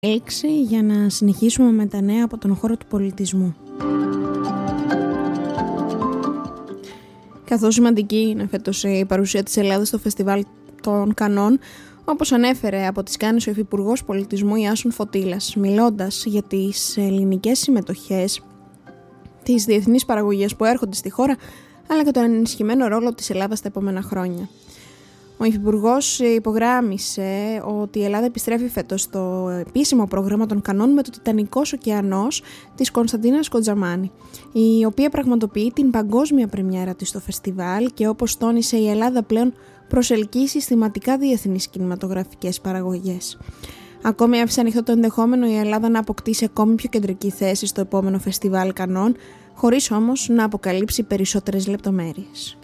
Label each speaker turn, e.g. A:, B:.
A: Έλξη για να συνεχίσουμε με τα νέα από τον χώρο του πολιτισμού. Καθώς σημαντική είναι φέτος η παρουσία της Ελλάδας στο Φεστιβάλ των Κανών, όπως ανέφερε από τις Κάνες ο Υφυπουργός Πολιτισμού Ιάσον Φωτήλας, μιλώντας για τις ελληνικές συμμετοχές, τις διεθνείς παραγωγές που έρχονται στη χώρα, αλλά και τον ενισχυμένο ρόλο της Ελλάδας τα επόμενα χρόνια. Ο Υφυπουργός υπογράμμισε ότι η Ελλάδα επιστρέφει φέτος στο επίσημο πρόγραμμα των Κανών με το Τιτανικός Ωκεανός της Κωνσταντίνας Κοντζαμάνη, η οποία πραγματοποιεί την παγκόσμια πρεμιέρα της στο φεστιβάλ και, όπως τόνισε, η Ελλάδα πλέον προσελκύει συστηματικά διεθνείς κινηματογραφικές παραγωγές. Ακόμη άφησε ανοιχτό το ενδεχόμενο η Ελλάδα να αποκτήσει ακόμη πιο κεντρική θέση στο επόμενο φεστιβάλ Κανών, χωρίς όμως να αποκαλύψει περισσότερες λεπτομέρειες.